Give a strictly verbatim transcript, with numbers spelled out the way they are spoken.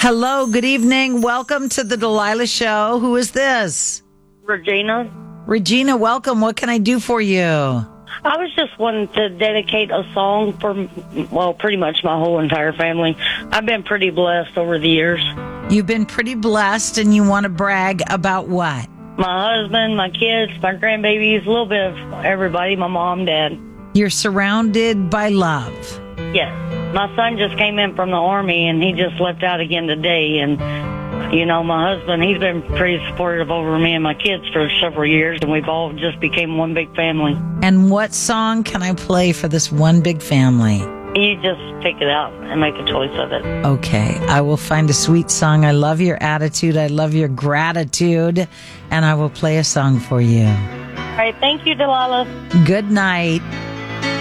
Hello, good evening. Welcome to the Delilah Show. Who is this? Regina. Regina, welcome. What can I do for you? I was just wanting to dedicate a song for, well, pretty much my whole entire family. I've been pretty blessed over the years. You've been pretty blessed, and you want to brag about what? My husband, my kids, my grandbabies, a little bit of everybody, my mom, dad. You're surrounded by love. Yes. My son just came in from the Army, and he just left out again today. And, you know, my husband, he's been pretty supportive over me and my kids for several years, and we've all just became one big family. And what song can I play for this one big family? You just pick it out and make a choice of it. Okay, I will find a sweet song. I love your attitude. I love your gratitude. And I will play a song for you. All right, thank you, Delilah. Good night.